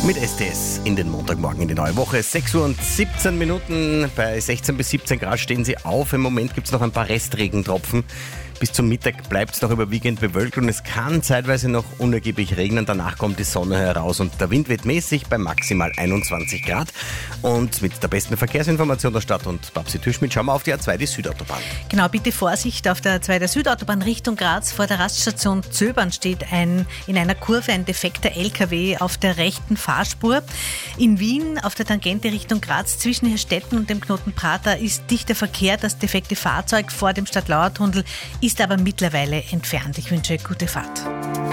Mit STS in den Montagmorgen in die neue Woche. 6 Uhr und 17 Minuten. Bei 16 bis 17 Grad stehen sie auf. Im Moment gibt es noch ein paar Restregentropfen. Bis zum Mittag bleibt es noch überwiegend bewölkt und es kann zeitweise noch unergiebig regnen. Danach kommt die Sonne heraus und der Wind weht mäßig bei maximal 21 Grad. Und mit der besten Verkehrsinformation der Stadt und Babsi Tüschmidt schauen wir auf die A2, die Südautobahn. Genau, bitte Vorsicht auf der A2 der Südautobahn Richtung Graz. Vor der Raststation Zöbern steht in einer Kurve ein defekter LKW auf der rechten Fahrspur. In Wien auf der Tangente Richtung Graz zwischen Herstetten und dem Knoten Prater ist dichter Verkehr. Das defekte Fahrzeug vor dem Stadtlauertunnel ist aber mittlerweile entfernt. Ich wünsche gute Fahrt.